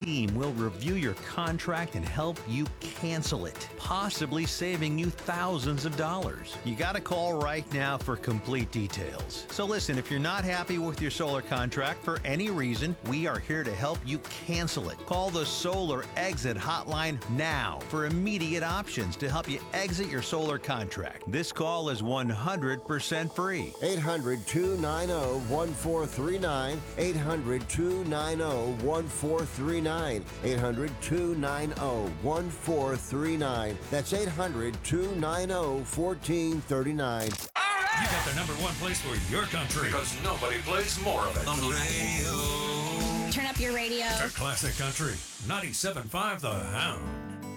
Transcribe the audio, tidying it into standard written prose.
team will review your contract and help you cancel it, possibly saving you thousands of dollars. You got to call right now for complete details. So listen, if you're not happy with your solar contract for any reason, we are here to help you cancel it. Call the Solar Exit Hotline now for immediate options to help you exit your solar contract. This call is 100% free. 800-290-1439. 800-290-1439. 800-290-1439. That's 800-290-1439. You got the number one place for your country. Because nobody plays more of it. On the radio. Turn up your radio. Classic Country. 97.5 The Hound.